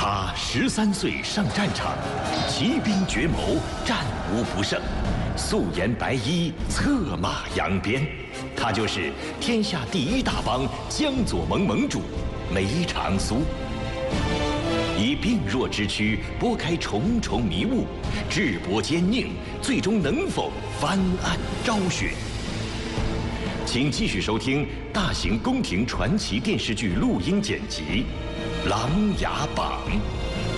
他13岁上战场，骑兵绝谋，战无不胜，素颜白衣，策马扬鞭。他就是天下第一大帮江左盟盟主梅长苏。以病弱之躯拨开重重迷雾，智博奸佞，最终能否翻案昭雪？请继续收听大型宫廷传奇电视剧录音剪辑《琅琊榜》。